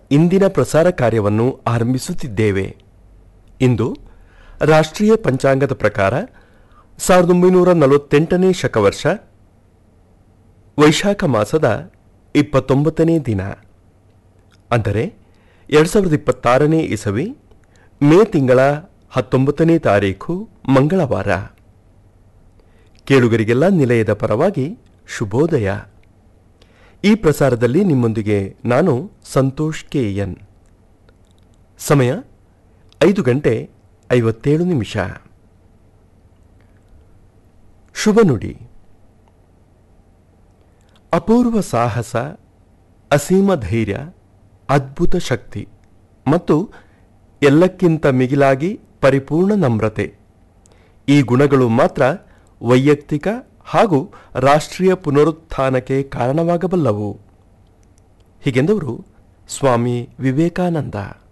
ಇಂದಿನ ಪ್ರಸಾರ ಕಾರ್ಯವನ್ನು ಆರಂಭಿಸುತ್ತಿದ್ದೇವೆ. ಇಂದು ರಾಷ್ಟ್ರೀಯ ಪಂಚಾಂಗದ ಪ್ರಕಾರ 1948ನೇ ಶಕವರ್ಷ ವೈಶಾಖ ಮಾಸದ 29ನೇ ದಿನ, ಅಂದರೆ 2026ನೇ ಇಸವಿ ಮೇ ತಿಂಗಳ 19ನೇ ತಾರೀಖು ಮಂಗಳವಾರ. ಕೇಳುಗರಿಗೆಲ್ಲ ನಿಲಯದ ಪರವಾಗಿ ಶುಭೋದಯ. ಈ ಪ್ರಸಾರದಲ್ಲಿ ನಿಮ್ಮೊಂದಿಗೆ ನಾನು ಸಂತೋಷ್ KN. ಸಮಯ 5:57. ಶುಭ ನುಡಿ. ಅಪೂರ್ವ ಸಾಹಸ, ಅಸೀಮ ಧೈರ್ಯ, ಅದ್ಭುತ ಶಕ್ತಿ ಮತ್ತು ಎಲ್ಲಕ್ಕಿಂತ ಮಿಗಿಲಾಗಿ ಪರಿಪೂರ್ಣ ನಮ್ರತೆ, ಈ ಗುಣಗಳು ಮಾತ್ರ ವೈಯಕ್ತಿಕ ಹಾಗೂ ರಾಷ್ಟ್ರೀಯ ಪುನರುತ್ಥಾನಕ್ಕೆ ಕಾರಣವಾಗಬಲ್ಲವು. ಹೀಗೆಂದವರು ಸ್ವಾಮಿ ವಿವೇಕಾನಂದ.